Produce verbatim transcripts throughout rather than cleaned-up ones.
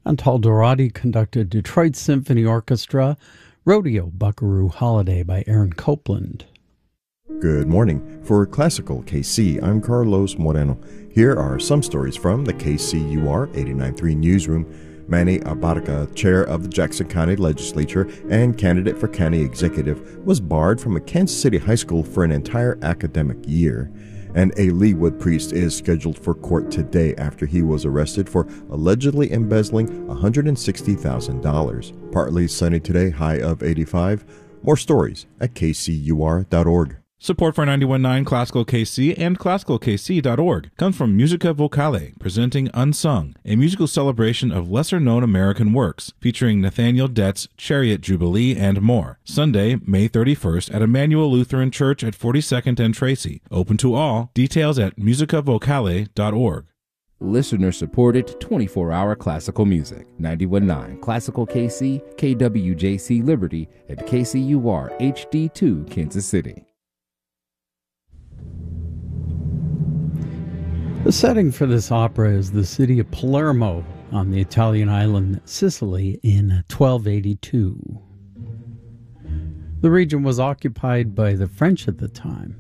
Antal Dorati conducted Detroit Symphony Orchestra, Rodeo Buckaroo Holiday by Aaron Copland. Good morning. For Classical K C, I'm Carlos Moreno. Here are some stories from the K C U R eighty-nine point three newsroom. Manny Abarca, chair of the Jackson County Legislature and candidate for county executive, was barred from a Kansas City high school for an entire academic year. And a Leawood priest is scheduled for court today after he was arrested for allegedly embezzling one hundred sixty thousand dollars. Partly sunny today, high of eighty-five. More stories at k c u r dot org. Support for ninety-one point nine Classical K C and classical k c dot org comes from Musica Vocale, presenting Unsung, a musical celebration of lesser-known American works, featuring Nathaniel Dett's Chariot Jubilee and more. Sunday, May thirty-first at Emmanuel Lutheran Church at forty-second and Tracy. Open to all. Details at musica vocale dot org. Listener-supported twenty-four hour classical music. ninety-one point nine Classical K C, K W J C Liberty, and K C U R H D two Kansas City. The setting for this opera is the city of Palermo on the Italian island Sicily in twelve eighty-two. The region was occupied by the French at the time.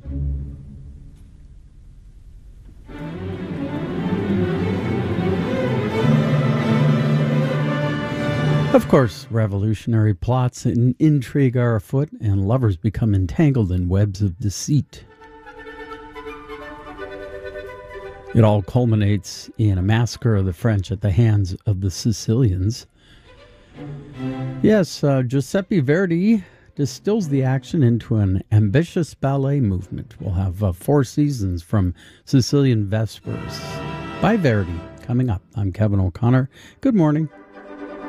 Of course, revolutionary plots and intrigue are afoot, and lovers become entangled in webs of deceit. It all culminates in a massacre of the French at the hands of the Sicilians. Yes, uh, Giuseppe Verdi distills the action into an ambitious ballet movement. We'll have uh, four seasons from Sicilian Vespers by Verdi coming up. I'm Kevin O'Connor. Good morning.